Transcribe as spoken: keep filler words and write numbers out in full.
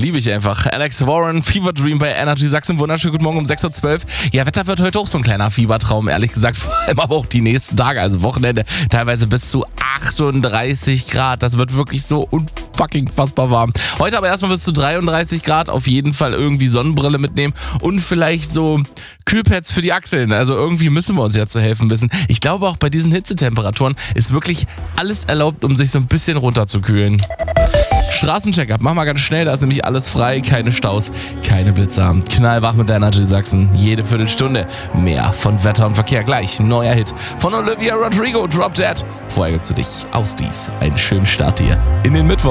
Liebe ich einfach. Alex Warren, Fever Dream bei Energy Sachsen. Wunderschönen guten Morgen um sechs Uhr zwölf. Ja, Wetter wird heute auch so ein kleiner Fiebertraum, ehrlich gesagt. Vor allem aber auch die nächsten Tage, also Wochenende, teilweise bis zu achtunddreißig Grad. Das wird wirklich so unfucking fassbar warm. Heute aber erstmal bis zu dreiunddreißig Grad. Auf jeden Fall irgendwie Sonnenbrille mitnehmen und vielleicht so Kühlpads für die Achseln. Also irgendwie müssen wir uns ja zu helfen wissen. Ich glaube auch bei diesen Hitzetemperaturen ist wirklich alles erlaubt, um sich so ein bisschen runterzukühlen. Straßencheck-up, mach mal ganz schnell, da ist nämlich alles frei, keine Staus, keine Blitzer. Knallwach mit der Energy Sachsen, jede Viertelstunde mehr von Wetter und Verkehr. Gleich neuer Hit von Olivia Rodrigo, Drop Dead. Vorher gibt's für dich aus dies einen schönen Start hier in den Mittwoch.